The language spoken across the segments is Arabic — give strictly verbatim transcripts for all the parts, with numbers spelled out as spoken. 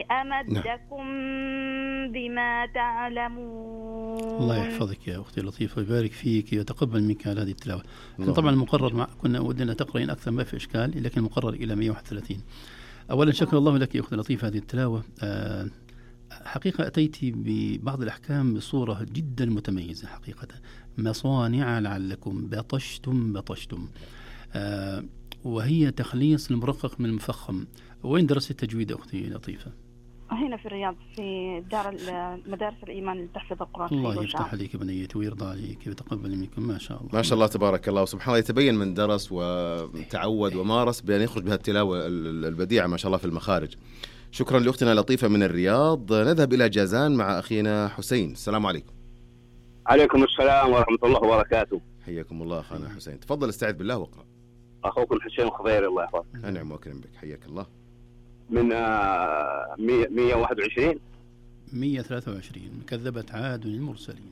أمدكم بما تعلمون. الله يحفظك يا أختي لطيفة ويبارك فيك ويتقبل منك على هذه التلاوة. طبعا المقرر مع كنا ودنا تقرأين أكثر ما في إشكال، لكن المقرر إلى مئة وواحد وثلاثين. أولا شكر الله لك يا أختي لطيفة هذه التلاوة. أه حقيقة أتيت ببعض الأحكام بصورة جدا متميزة حقيقة. مصانع لعلكم بطشتم بطشتم، أه وهي تخليص المرقق من المفخم. وين درست التجويد أختي لطيفة؟ هنا في الرياض في دار مدارس الإيمان لتحفظ القرآن. الله يفتح عليك بنيتي ويرضى عليك ويتقبل منكم. ما شاء الله ما شاء الله تبارك الله. وسبحان الله يتبين من درس وتعود ومارس بأن يخرج بها التلاوة البديعة ما شاء الله في المخارج. شكرا لأختنا لطيفة من الرياض. نذهب إلى جازان مع أخينا حسين. السلام عليكم. عليكم السلام ورحمة الله وبركاته. حياكم الله أخانا حسين. تفضل استعد بالله واقرأ. أخوكم حسين خضيري الله يحفظك. أنعم وأكرم بك. حياك الله. من مئة وواحد وعشرين مئة وثلاثة وعشرين. كذبت عاد المرسلين.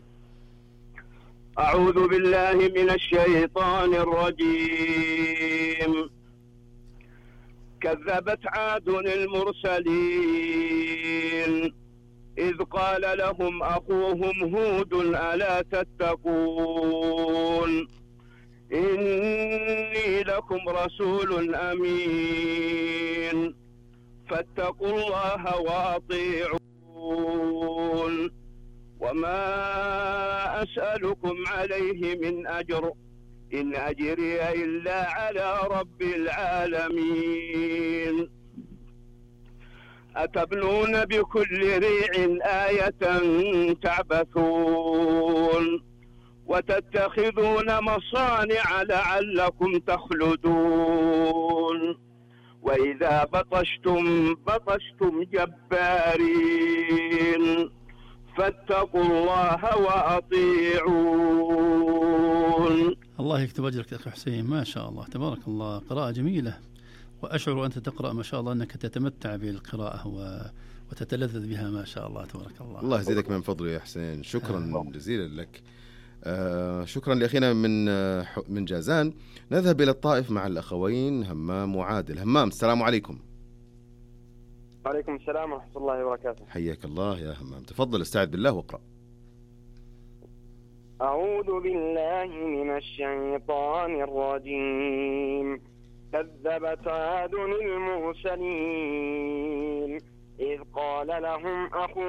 أعوذ بالله من الشيطان الرجيم. كذبت عاد المرسلين إذ قال لهم أخوهم هود ألا تتقون إني لكم رسول أمين فاتقوا الله وأطيعون وما أسألكم عليه من أجر إن أجري إلا على رب العالمين أتبنون بكل ريع آية تعبثون وتتخذون مصانع لعلكم تخلدون وإذا بطشتم بطشتم جبارين فاتقوا الله وأطيعون. الله يكتب أجرك أخي حسين. ما شاء الله تبارك الله. قراءة جميلة، وأشعر أنت تقرأ ما شاء الله أنك تتمتع بالقراءة و... وتتلذذ بها ما شاء الله تبارك الله. الله يزيدك من فضله يا حسين. شكرا آه. جزيلا لك. آه شكرا لأخينا من آه من جازان. نذهب إلى الطائف مع الأخوين همام وعادل. همام السلام عليكم. وعليكم السلام ورحمة الله وبركاته. حياك الله يا همام. تفضل استعد بالله واقرأ. أعوذ بالله من الشيطان الرجيم. كذبت عاد المرسلين إذ قال لهم أخوهم